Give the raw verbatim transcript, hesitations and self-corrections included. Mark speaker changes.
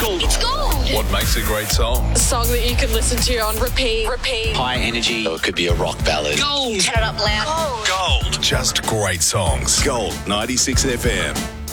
Speaker 1: gold. It's gold.
Speaker 2: What makes a great song?
Speaker 3: A song that you can listen to on repeat, repeat.
Speaker 4: High energy. Or it could be a rock ballad.
Speaker 1: Gold. Turn it up loud.
Speaker 2: Gold. Gold. Just great songs. Gold ninety-six F M.